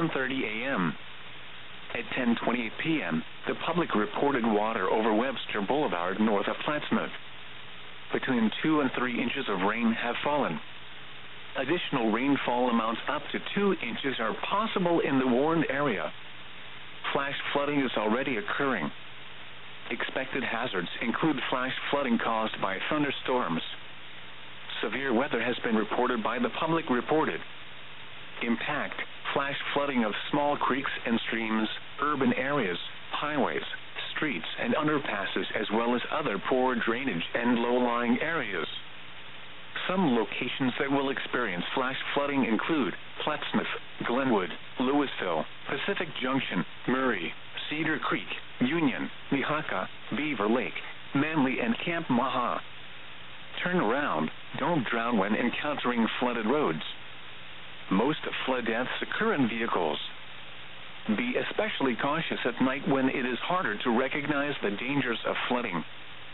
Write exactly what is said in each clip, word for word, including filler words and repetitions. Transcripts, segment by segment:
one thirty a m At ten twenty-eight p m, the public reported water over Webster Boulevard north of Plattsmouth. Between two and three inches of rain have fallen. Additional rainfall amounts up to two inches are possible in the warned area. Flash flooding is already occurring. Expected hazards include flash flooding caused by thunderstorms. Severe weather has been reported by the public reported. Impact: flash flooding of small creeks and streams, urban areas, highways, streets and underpasses, as well as other poor drainage and low-lying areas. Some locations that will experience flash flooding include Plattsmouth, Glenwood, Louisville, Pacific Junction, Murray, Cedar Creek, Union, Nehaka, Beaver Lake, Manly and Camp Maha. Turn around. Don't drown when encountering flooded roads. Most flood deaths occur in vehicles. Be especially cautious at night when it is harder to recognize the dangers of flooding.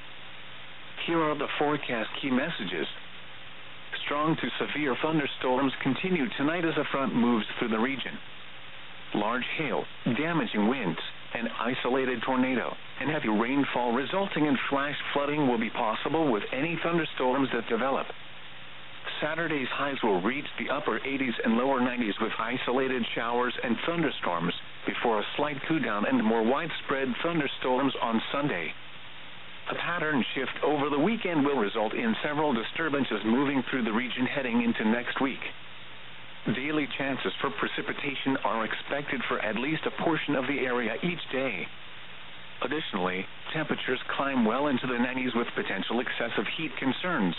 Here are the forecast key messages. Strong to severe thunderstorms continue tonight as a front moves through the region. Large hail, damaging winds, an isolated tornado, and heavy rainfall resulting in flash flooding will be possible with any thunderstorms that develop. Saturday's highs will reach the upper eighties and lower nineties with isolated showers and thunderstorms before a slight cool down and more widespread thunderstorms on Sunday. A pattern shift over the weekend will result in several disturbances moving through the region heading into next week. Daily chances for precipitation are expected for at least a portion of the area each day. Additionally, temperatures climb well into the nineties with potential excessive heat concerns.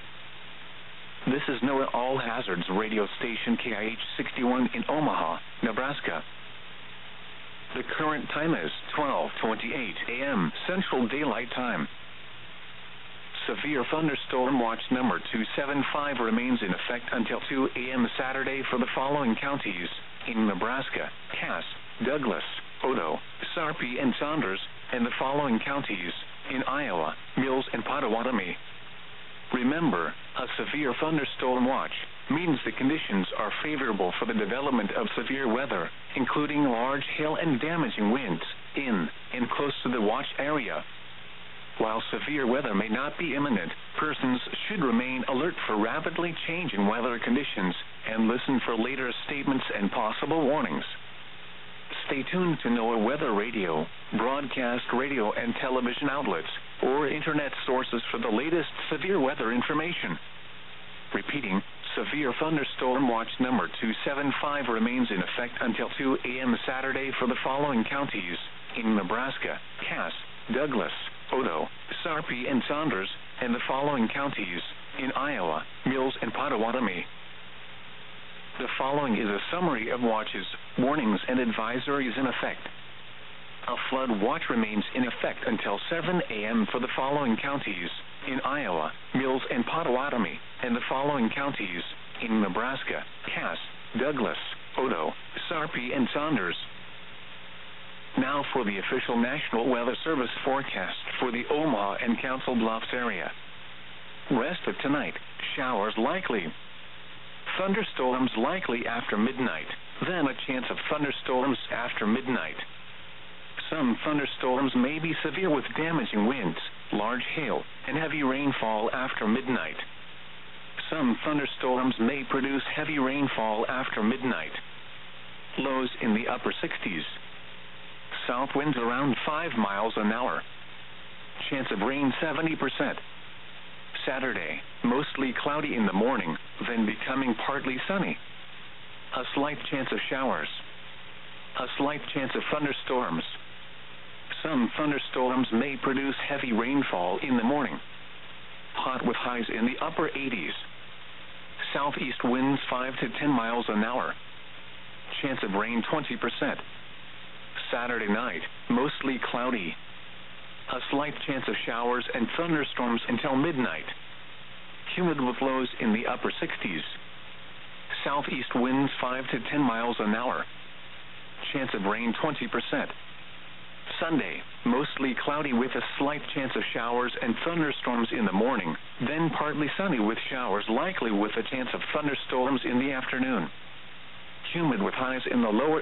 This is NOAA All Hazards radio station K I H sixty-one in Omaha, Nebraska. The current time is twelve twenty-eight a m Central Daylight Time. Severe thunderstorm watch number two seven five remains in effect until two a m Saturday for the following counties in Nebraska: Cass, Douglas, Odo, Sarpy, and Saunders, and the following counties in Iowa: Mills and Potawatomi. Remember, a severe thunderstorm watch means the conditions are favorable for the development of severe weather, including large hail and damaging winds, in and close to the watch area. While severe weather may not be imminent, persons should remain alert for rapidly changing weather conditions and listen for later statements and possible warnings. Stay tuned to NOAA Weather Radio, broadcast radio and television outlets, or internet sources for the latest severe weather information. Repeating, severe thunderstorm watch number two seven five remains in effect until two a m Saturday for the following counties in Nebraska: Cass, Douglas, Odo, Sarpy, and Saunders, and the following counties in Iowa: Mills and Potawatomi. The following is a summary of watches, warnings, and advisories in effect. A flood watch remains in effect until seven a m for the following counties in Iowa: Mills and Potawatomi, and the following counties in Nebraska: Cass, Douglas, Odo, Sarpy, and Saunders. Now for the official National Weather Service forecast for the Omaha and Council Bluffs area. Rest of tonight, showers likely. Thunderstorms likely after midnight, then a chance of thunderstorms after midnight. Some thunderstorms may be severe with damaging winds, large hail, and heavy rainfall after midnight. Some thunderstorms may produce heavy rainfall after midnight. Lows in the upper sixties. South winds around five miles an hour. Chance of rain seventy percent. Saturday, mostly cloudy in the morning, then becoming partly sunny. A slight chance of showers. A slight chance of thunderstorms. Some thunderstorms may produce heavy rainfall in the morning. Hot with highs in the upper eighties. Southeast winds five to ten miles an hour. Chance of rain twenty percent. Saturday night, mostly cloudy. A slight chance of showers and thunderstorms until midnight. Humid with lows in the upper sixties. Southeast winds five to ten miles an hour. Chance of rain twenty percent. Sunday, mostly cloudy with a slight chance of showers and thunderstorms in the morning, then partly sunny with showers likely with a chance of thunderstorms in the afternoon. Humid with highs in the lower